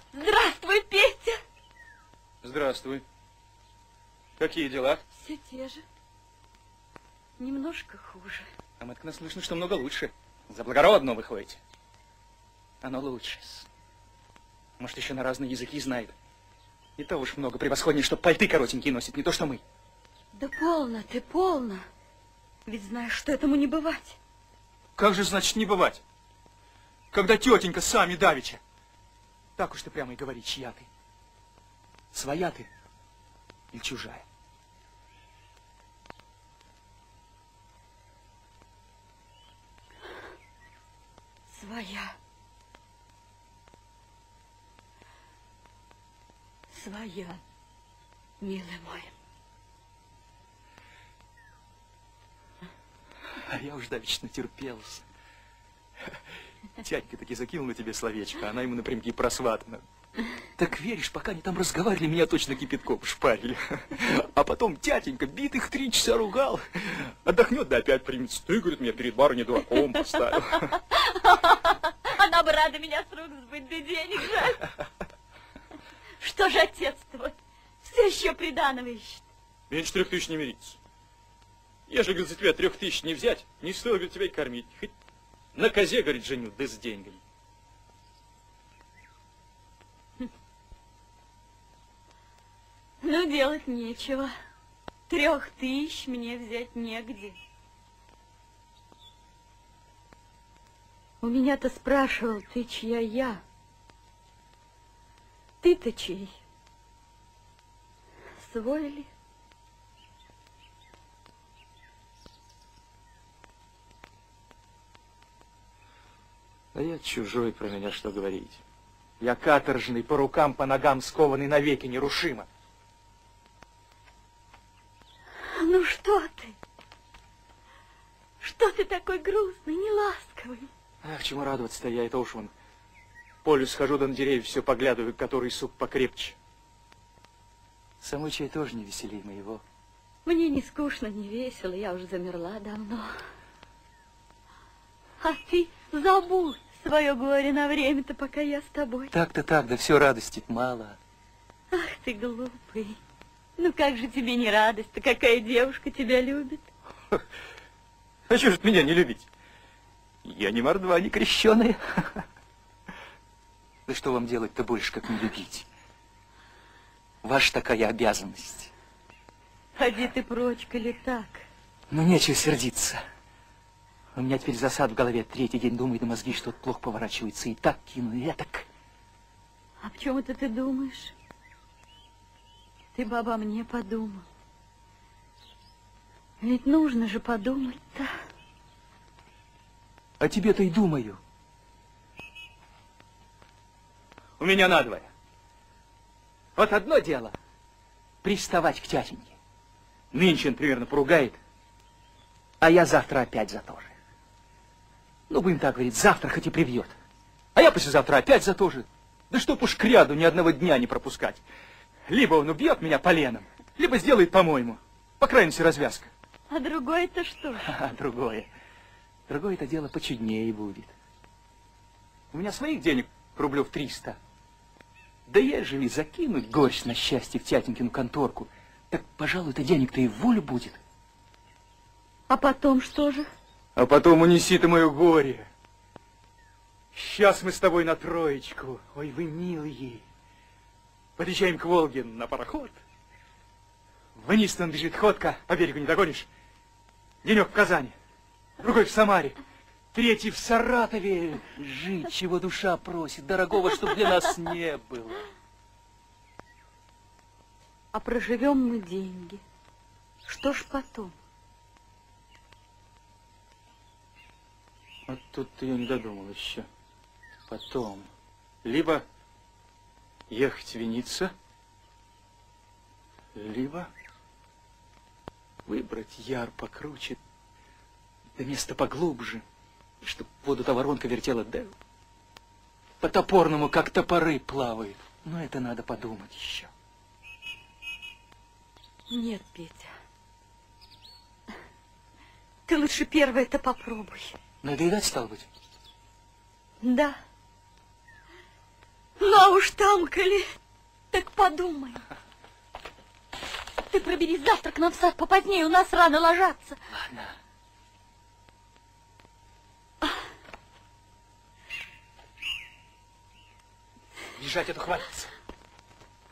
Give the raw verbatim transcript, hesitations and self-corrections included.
Здравствуй, Петя. Здравствуй. Какие дела? Все те же. Немножко хуже. А мы-то наслышаны, что много лучше. За благородного выходите. Оно лучше. Может, еще на разные языки знает. И то уж много превосходнее, что пальты коротенькие носит, не то что мы. Да полно ты, полно. Ведь знаешь, что этому не бывать. Как же, значит, не бывать? Когда тетенька сами давеча. Так уж ты прямо и говори, чья ты. Своя ты или чужая? Своя. Своя, милый мой. А я уж давеча натерпелся. Тятька таки закинул на тебе словечко, а она ему напрямки просватана. Так веришь, пока они там разговаривали, меня точно кипятком шпарили. А потом тятенька битых три часа ругал. Отдохнет, да опять примется. Ты, говорит, меня перед барыней дураком поставил. Она бы рада меня с рук сбыть, да денег жаль. Что же отец твой? Все еще приданого ищет. Меньше трех тысяч не мирится. Ежели, говорит, за тебя трех тысяч не взять, не стоило, говорит, тебя и кормить. Хоть на козе, говорит, женю, да с деньгами. Ну, делать нечего. Трех тысяч мне взять негде. У меня-то спрашивал, ты чья я? Ты-то чей? Свой ли? А я чужой, про меня что говорить. Я каторжный, по рукам, по ногам скованный навеки нерушимо. Ну что ты? Что ты такой грустный, неласковый? Ах, чему радоваться-то я, это уж вон. Полю схожу, да на деревья все поглядываю, который сук покрепче. Самой чай тоже не веселей моего. Мне не скучно, не весело, я уже замерла давно. А ты забудь свое горе на время-то, пока я с тобой. Так-то так, да все радости мало. Ах ты глупый. Ну как же тебе не радость-то, какая девушка тебя любит? А что же меня не любить? Я не мордва, не крещеная. Да что вам делать-то больше, как не любить? Ваша такая обязанность. Ходи ты прочь, коли так. Ну, нечего сердиться. У меня теперь засад в голове. Третий день думаю, да мозги что-то плохо поворачиваются. И так кину, и так. А почему это ты думаешь? Ты бы обо мне подумал. Ведь нужно же подумать-то. О тебе-то и думаю. У меня надвое. Вот одно дело приставать к тятеньке. Нынче он примерно поругает, а я завтра опять за то же. Ну, будем так говорить, завтра хоть и привьет. А я послезавтра опять за то же. Да чтоб уж к ряду ни одного дня не пропускать. Либо он убьет меня поленом, либо сделает по-моему. По крайней мере, развязка. А другое-то что? А другое. Другое-то дело почуднее будет. У меня своих денег рублев триста. Да ежели закинуть горсть на счастье в тятенькину конторку, так, пожалуй-то денег-то и в волю будет. А потом что же? А потом унеси ты мое горе. Сейчас мы с тобой на троечку. Ой, вы милые. Подъезжаем к Волге на пароход. Вниз там бежит ходка, по берегу не догонишь. Денек в Казани, другой в Самаре, третий в Саратове. Жить, чего душа просит, дорогого, чтобы для нас не было. А проживем мы деньги. Что ж потом? Вот тут я не додумал еще. Потом. Либо ехать виниться, либо выбрать яр покруче, да место поглубже, чтоб воду-то воронка вертела, да по-топорному, как топоры плавают. Но это надо подумать еще. Нет, Петя. Ты лучше первое это попробуй. Надоедать, стало быть? Да. Но уж там, коли, так подумай. Ты проберись завтра к нам в сад попозднее, у нас рано ложатся. Ладно. Лежать, это хватится.